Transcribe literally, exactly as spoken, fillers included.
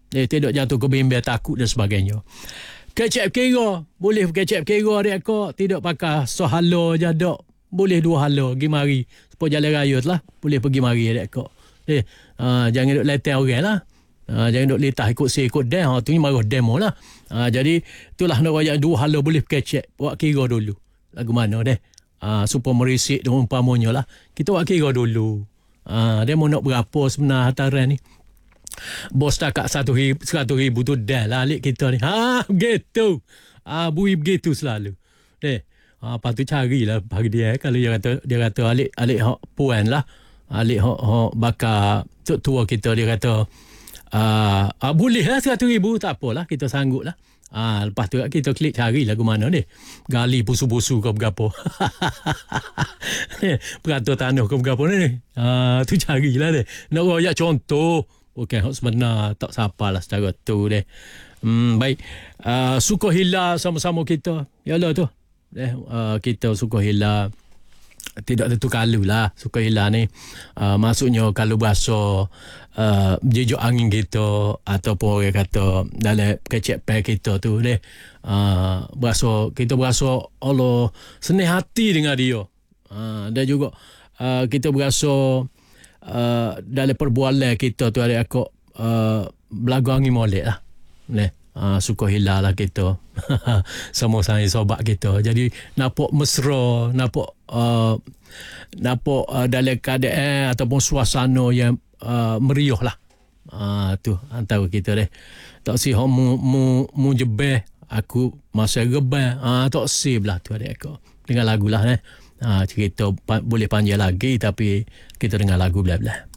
Eh, tidak jatuh ke bimbang takut dan sebagainya. Kecap kira, boleh kecap kira dia kok, tidak pakai sehala je dak. Boleh dua hala pergi mari. Supaya jalan raya lah, boleh pergi mari dia kok. Eh, uh, jangan duk letak orang lah. Uh, jangan duk letah ikut si ikut dem, ha tu ni marah demo lah. Uh, jadi itulah nak royak dua hala boleh kecap. Buat kira dulu. Lagu mana deh? Uh, supaya merisik dengan umpamanya lah. Kita buat kira dulu. Uh, dia mau nak berapa sebenarnya hantaran ni? Bos takat satu ribu, seratus ribu tu dah lah alik kita ni. Ha, begitu. Ah, bui begitu selalu. Eh, ah, lepas tu carilah bagi dia. Kalau dia kata, dia kata alik, alik hak puan lah. Alik hak, hak bakar tua kita, dia kata, ah, ah, boleh lah seratus ribu, tak apalah, kita sanggup lah. Ah, lepas tu kita klik cari lagu mana ni. Gali busu-busu ke berapa. Peratur tanah ke berapa ni. Ah, tu carilah ni. Nak royak contoh. Okey, hak sebenar tak siapa lah secara tu deh. Hmm, baik. Uh, suka hilang sama-sama kita. Yalah tu. Eh, uh, kita suka hilang. Tidak tentu kalau lah suka hilang ni. Uh, maksudnya kalau berasa uh, jejuk angin kita ataupun orang kata dalam kecek pack kita tu deh. Uh, berasa, kita berasa Allah senang hati dengan dia. Uh, dan juga uh, kita berasa Uh, dalam perbualan kita tu ada aku uh, belagu angin molek lah. Leh, uh, suka hilang lah kita. Sama saya sobat kita. Jadi nampak mesra, nampak uh, nampak uh, dalam keadaan ataupun suasana yang uh, meriah lah. Uh, tu antara kita deh. Tak si hok mu mu mu jebeh aku masa rebah. Ah uh, tak si belah tu ada aku. Dengan lagu lah eh. Ha, cerita pa- boleh panjang lagi tapi kita dengar lagu belah-belah.